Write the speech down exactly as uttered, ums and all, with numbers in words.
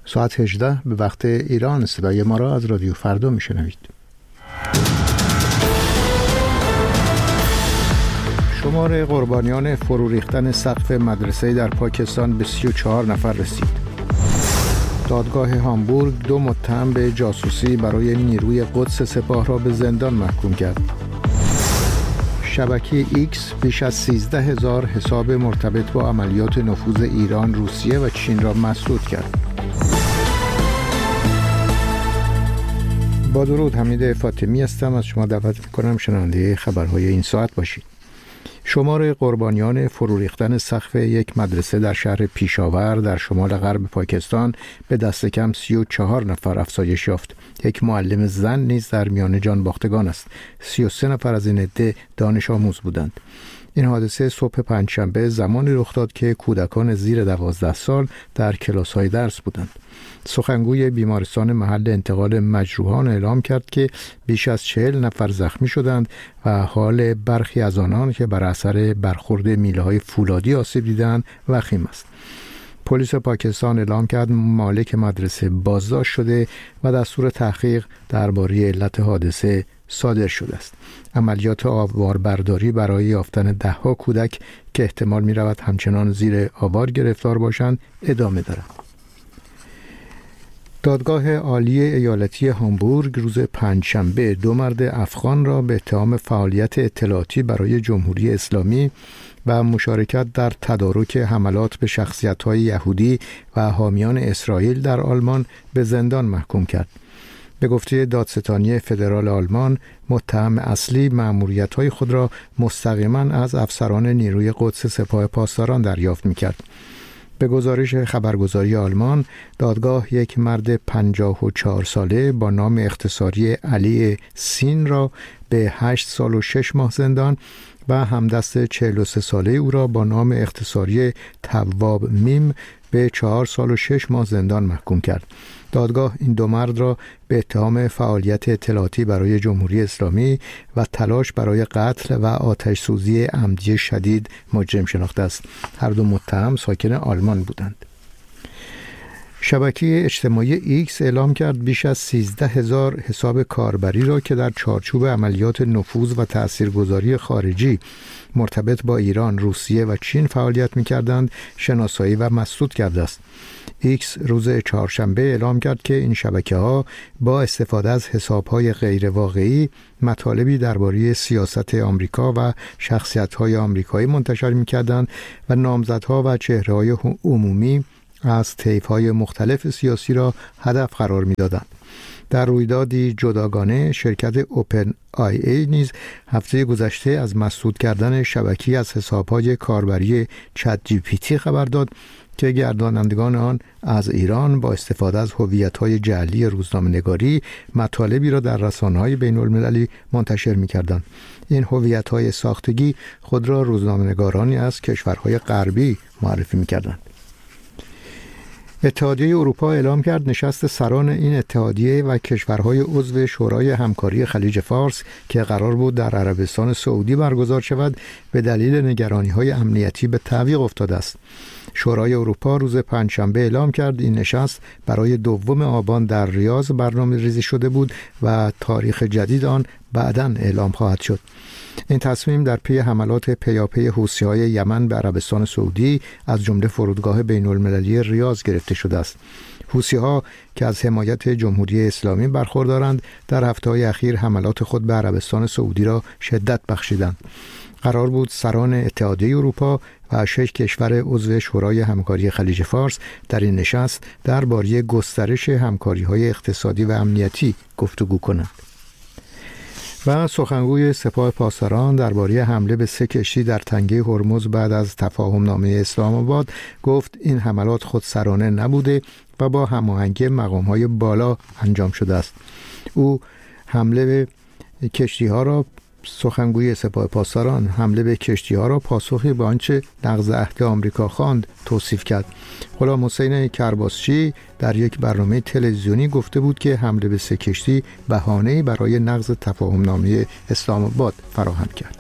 ساعت هجده به وقت ایران. صدای ما را از رادیو فردا میشنوید. شمار قربانیان فرو ریختن سقف مدرسه در پاکستان به سی و چهار نفر رسید. دادگاه هامبورگ دو متهم به جاسوسی برای نیروی قدس سپاه را به زندان محکوم کرد. شبکه ایکس بیش از سیزده هزار حساب مرتبط با عملیات نفوذ ایران، روسیه و چین را مسدود کرد. با درود، حمید فاطمی هستم. از شما دعوت می‌کنم شنونده خبرهای این ساعت باشید. شمار قربانیان فرو ریختن سقف یک مدرسه در شهر پیشاور در شمال غرب پاکستان به دست کم سی و چهار نفر افزایش یافت. یک معلم زن نیز در میان جان باختگان است. سی و سه نفر از این عده دانش آموز بودند. این حادثه صبح پنجشنبه زمانی رخ داد که کودکان زیر دوازده سال در کلاس‌های درس بودند. سخنگوی بیمارستان محل انتقال مجروحان اعلام کرد که بیش از چهل نفر زخمی شدند و حال برخی از آنان که بر اثر برخورد میله‌های فولادی آسیب دیدند وخیم است. پلیس پاکستان اعلام کرد مالک مدرسه بازداشت شده و دستور تحقیق درباره علت حادثه صادر شده است. عملیات آواربرداری برای یافتن ده‌ها کودک که احتمال می‌رود همچنان زیر آوار گرفتار باشند ادامه دارد. دادگاه عالی ایالتی هامبورگ روز پنجشنبه دو مرد افغان را به اتهام فعالیت اطلاعاتی برای جمهوری اسلامی و مشارکت در تدارک حملات به شخصیت‌های یهودی و حامیان اسرائیل در آلمان به زندان محکوم کرد. به گفته دادستانی فدرال آلمان، متهم اصلی مأموریت‌های خود را مستقیما از افسران نیروی قدس سپاه پاسداران دریافت می‌کرد. به گزارش خبرگزاری آلمان، دادگاه یک مرد پنجاه و چهار ساله با نام اختصاری علی سین را به هشت سال و شش ماه زندان و همدست چهل و سه ساله او را با نام اختصاری تواب میم به چهار سال و شش ماه زندان محکوم کرد. دادگاه این دو مرد را به اتهام فعالیت اطلاعاتی برای جمهوری اسلامی و تلاش برای قتل و آتش سوزی عمدی شدید مجرم شناخته است. هر دو متهم ساکن آلمان بودند. شبکه اجتماعی ایکس اعلام کرد بیش از سیزده هزار حساب کاربری را که در چارچوب عملیات نفوذ و تاثیرگذاری خارجی مرتبط با ایران، روسیه و چین فعالیت می‌کردند شناسایی و مسدود کرده است. ایکس روز چهارشنبه اعلام کرد که این شبکه‌ها با استفاده از حساب‌های غیر واقعی مطالبی درباره سیاست آمریکا و شخصیت‌های آمریکایی منتشر می‌کردند و نامزدها و چهره‌های عمومی از طیف‌های مختلف سیاسی را هدف قرار می‌دادند. در رویدادی جداگانه، شرکت اوپن آی ای نیز هفته گذشته از مسدود کردن شبکه‌ای از حساب‌های کاربری چت جی پی تی خبر داد که گردانندگان آن از ایران با استفاده از هویت‌های جعلی روزنامه‌نگاری مطالبی را در رسانه‌های بین‌المللی منتشر می‌کردند. این هویت‌های ساختگی خود را روزنامه‌نگارانی از کشورهای غربی معرفی می‌کردند. اتحادیه اروپا اعلام کرد نشست سران این اتحادیه و کشورهای عضو شورای همکاری خلیج فارس که قرار بود در عربستان سعودی برگزار شود به دلیل نگرانی‌های امنیتی به تعویق افتاده است. شورای اروپا روز پنجشنبه اعلام کرد این نشست برای دوم آبان در ریاض برنامه‌ریزی شده بود و تاریخ جدید آن بعداً اعلام خواهد شد. این تصمیم در پی حملات پیاپی حوثی‌های یمن به عربستان سعودی از جمله فرودگاه بین‌المللی ریاض گرفته شده است. حوثی‌ها که از حمایت جمهوری اسلامی برخوردارند در هفته‌های اخیر حملات خود به عربستان سعودی را شدت بخشیدند. قرار بود سران اتحادیه اروپا و شش کشور عضو شورای همکاری خلیج فارس در این نشست درباره گسترش همکاری‌های اقتصادی و امنیتی گفتگو کنند. و سخنگوی سپاه پاسداران درباره حمله به سه کشتی در تنگه هرمز بعد از تفاهم نامه اسلام آباد گفت این حملات خودسرانه نبوده و با هماهنگی مقام‌های بالا انجام شده است. او حمله به کشتی‌ها را سخنگوی سپاه پاسداران حمله به کشتی‌ها را پاسخی به آنچه نقض عهد آمریکا خواند توصیف کرد. غلام حسین کرباسچی در یک برنامه تلویزیونی گفته بود که حمله به سه کشتی بهانه‌ای برای نقض تفاهم‌نامه اسلام آباد فراهم کرد.